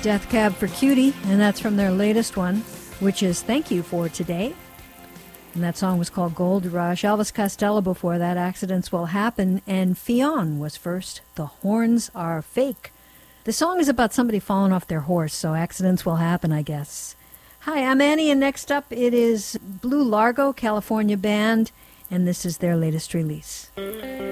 Death Cab for Cutie, and that's from their latest one, which is Thank You for Today. And that song was called Gold Rush. Elvis Costello before that, Accidents Will Happen, and Fionn was first, The Horns Are Fake. The song is about somebody falling off their horse, so accidents will happen, I guess. Hi, I'm Annie, and next up it is Blue Largo, California band, and this is their latest release.